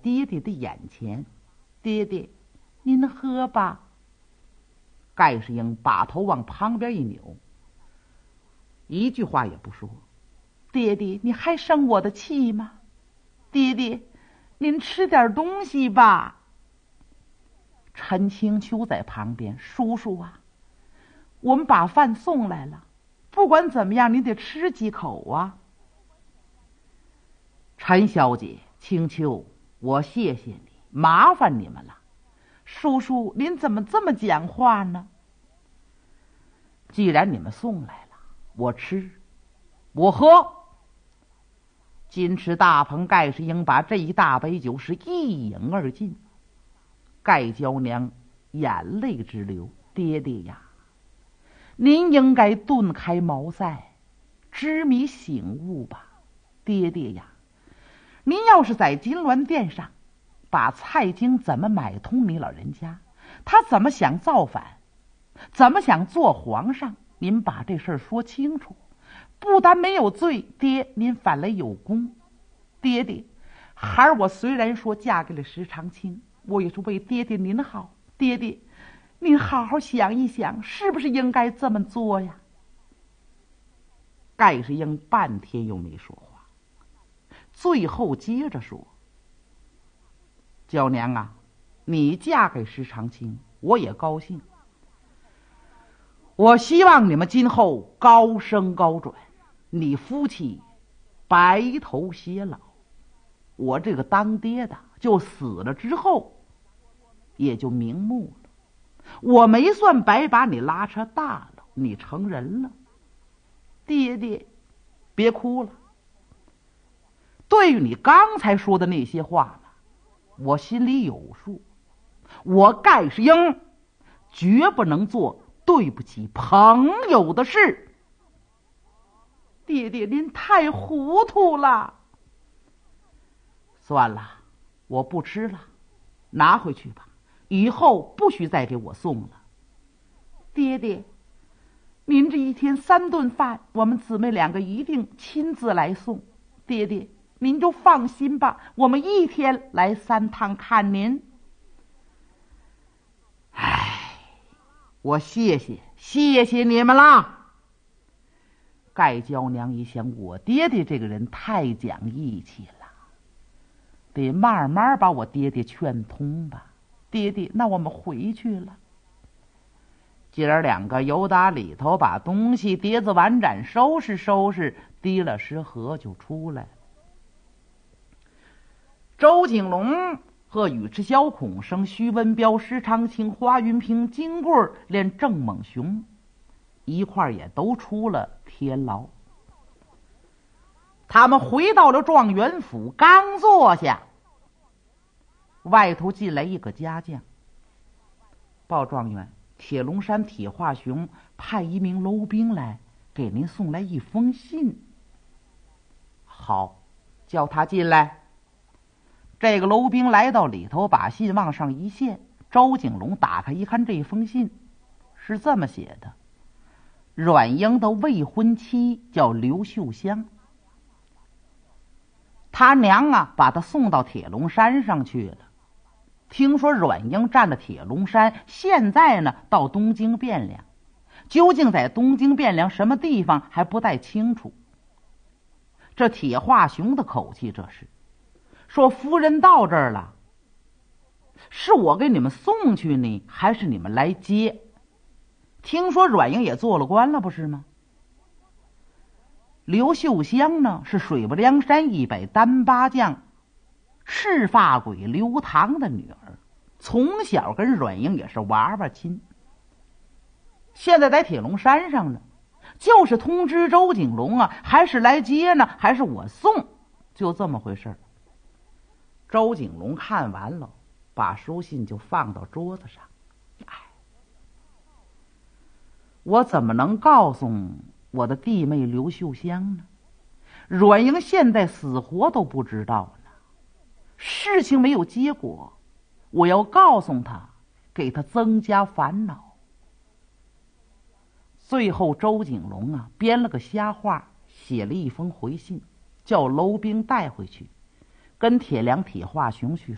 爹爹的眼前。爹爹，您喝吧。盖世英把头往旁边一扭，一句话也不说。爹爹，你还生我的气吗？爹爹，您吃点东西吧。陈清秋在旁边，叔叔啊，我们把饭送来了，不管怎么样，你得吃几口啊。陈小姐，清秋，我谢谢你，麻烦你们了。叔叔，您怎么这么讲话呢？既然你们送来了，我吃，我喝。金池大棚盖世英把这一大杯酒是一饮而尽。盖娇娘眼泪直流。爹爹呀，您应该顿开茅塞，知迷醒悟吧。爹爹呀，您要是在金銮殿上把蔡京怎么买通你老人家，他怎么想造反，怎么想做皇上，您把这事儿说清楚，不但没有罪，爹您反来有功。爹爹，孩儿我虽然说嫁给了石长青，我也是为爹爹您好。爹爹，您好好想一想，是不是应该这么做呀？盖世英半天又没说话，最后接着说：娇娘啊，你嫁给石长青，我也高兴。我希望你们今后高升高转，你夫妻白头偕老。我这个当爹的就死了之后也就瞑目了，我没算白把你拉扯大了，你成人了。爹爹，别哭了。对于你刚才说的那些话呢，我心里有数。我盖世英绝不能做对不起朋友的事。爹爹，您太糊涂了。算了，我不吃了，拿回去吧，以后不许再给我送了。爹爹，您这一天3顿饭，我们姊妹2个一定亲自来送。爹爹，您就放心吧，我们一天来3趟看您。唉，我谢谢你们啦。盖娇娘一想，我爹爹这个人太讲义气了，得慢慢把我爹爹劝通吧。爹爹，那我们回去了。姐儿2个由打里头把东西碟子碗盏收拾收拾，提了食盒就出来了。周景龙和尉迟小孔生、徐文彪、石长青、华云平、金贵连郑猛雄一块儿也都出了天牢。他们回到了状元府，刚坐下，外头进来一个家将，报状元，铁龙山铁化雄派1名楼兵来给您送来一封信。好，叫他进来。这个楼兵来到里头，把信往上一献。周景龙打开一看，这封信是这么写的：阮英的未婚妻叫刘秀香，他娘啊把他送到铁龙山上去了。听说阮英占了铁龙山，现在呢到东京汴梁，究竟在东京汴梁什么地方还不太清楚。这铁化雄的口气，这是说夫人到这儿了，是我给你们送去呢，还是你们来接？听说阮英也做了官了，不是吗？刘秀香呢是水泊梁山100单八将赤发鬼刘唐的女儿，从小跟阮英也是娃娃亲。现在在铁龙山上呢，就是通知周景龙啊，还是来接呢，还是我送，就这么回事。周景龙看完了，把书信就放到桌子上。我怎么能告诉我的弟妹刘秀香呢？阮英现在死活都不知道呢，事情没有结果，我要告诉他，给他增加烦恼。最后周景龙啊编了个瞎话，写了一封回信，叫楼兵带回去，跟铁梁铁化雄去